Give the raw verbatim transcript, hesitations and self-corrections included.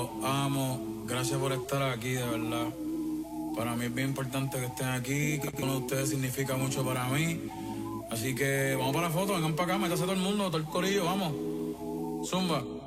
los amo. Gracias por estar aquí, de verdad. Para mí es bien importante que estén aquí, que uno de ustedes significa mucho para mí. Así que vamos para la foto, vengan para acá, métase todo el mundo, todo el corillo, vamos. Zumba.